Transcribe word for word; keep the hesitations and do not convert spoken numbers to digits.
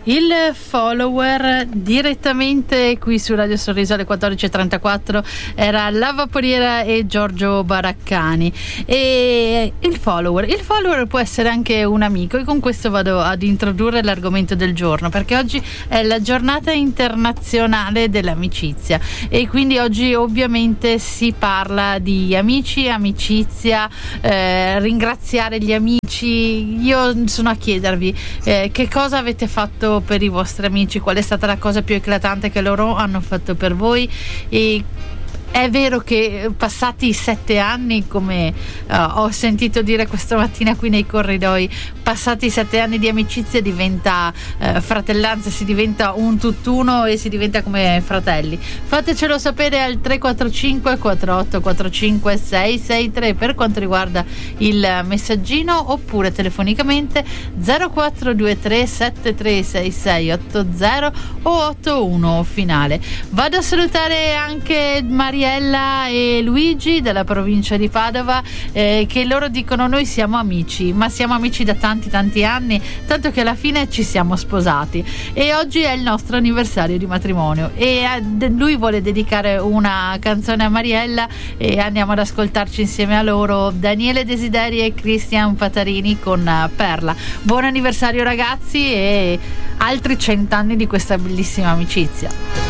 Il follower direttamente qui su Radio Sorriso alle quattordici e trentaquattro era La Vaporiera e Giorgio Baraccani. E il follower il follower può essere anche un amico, e con questo vado ad introdurre l'argomento del giorno, perché oggi è la giornata internazionale dell'amicizia e quindi oggi ovviamente si parla di amici, amicizia, eh, ringraziare gli amici. Io sono a chiedervi eh, che cosa avete fatto per i vostri amici, qual è stata la cosa più eclatante che loro hanno fatto per voi. E è vero che passati sette anni, come uh, ho sentito dire questa mattina qui nei corridoi, passati sette anni di amicizia diventa uh, fratellanza, si diventa un tutt'uno e si diventa come fratelli. Fatecelo sapere al tre quattro cinque quattro otto quattro cinque sei sei tre per quanto riguarda il messaggino, oppure telefonicamente zero quattro due tre sette tre sei sei otto zero o otto uno finale. Vado a salutare anche Maria e Luigi della provincia di Padova, eh, che loro dicono: noi siamo amici, ma siamo amici da tanti tanti anni, tanto che alla fine ci siamo sposati e oggi è il nostro anniversario di matrimonio, e eh, lui vuole dedicare una canzone a Mariella e andiamo ad ascoltarci insieme a loro Daniele Desideri e Cristian Patarini con Perla. Buon anniversario ragazzi, e altri cent'anni di questa bellissima amicizia.